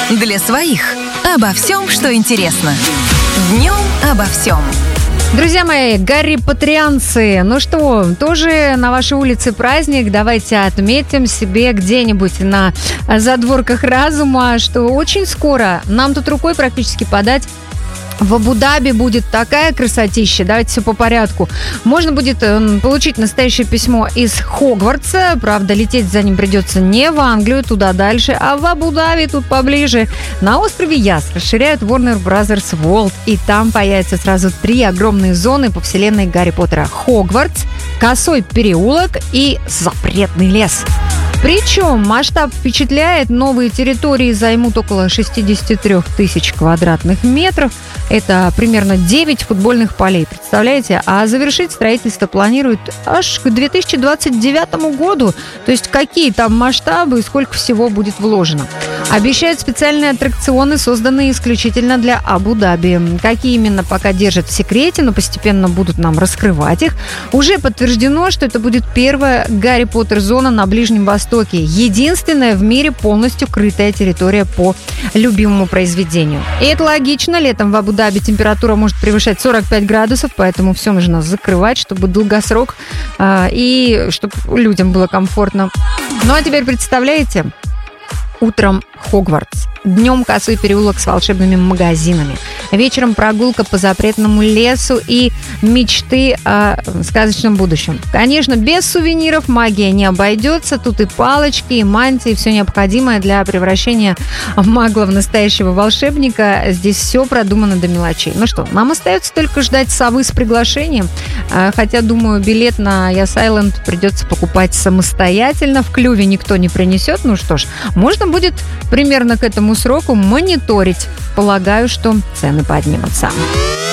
Для своих. Обо всем, что интересно. Днем обо всем. Друзья мои, гарри-потрианцы, ну что, тоже на вашей улице праздник, давайте отметим себе где-нибудь на задворках разума, что очень скоро, нам тут рукой практически подать, в Абу-Даби будет такая красотища. Давайте все по порядку. Можно будет получить настоящее письмо из Хогвартса. Правда, лететь за ним придется не в Англию, туда дальше, а в Абу-Даби, тут поближе. На острове Яс расширяют Warner Brothers World. И там появятся сразу 3 огромные зоны по вселенной Гарри Поттера. Хогвартс, Косой переулок и Запретный лес. Причем масштаб впечатляет. Новые территории займут около 63 тысяч квадратных метров. Это примерно 9 футбольных полей, представляете? А завершить строительство планируют аж к 2029 году. То есть какие там масштабы и сколько всего будет вложено. Обещают специальные аттракционы, созданные исключительно для Абу-Даби. Какие именно, пока держат в секрете, но постепенно будут нам раскрывать их. Уже подтверждено, что это будет первая Гарри Поттер-зона на Ближнем Востоке. Единственная в мире полностью крытая территория по любимому произведению. И это логично. Летом в Абу-Даби температура может превышать 45 градусов, поэтому все нужно закрывать, чтобы долгосрок и чтобы людям было комфортно. Ну а теперь представляете, утром Хогвартс, днем Косой переулок с волшебными магазинами, вечером прогулка по запретному лесу и мечты о сказочном будущем. Конечно, без сувениров магия не обойдется. Тут и палочки, и мантии, все необходимое для превращения магла в настоящего волшебника. Здесь все продумано до мелочей. Ну что, нам остается только ждать совы с приглашением. Хотя, думаю, билет на Яс Айленд придется покупать самостоятельно. В клюве никто не принесет. Ну что ж, можно будет примерно к этому сроку мониторить. Полагаю, что цены поднимутся.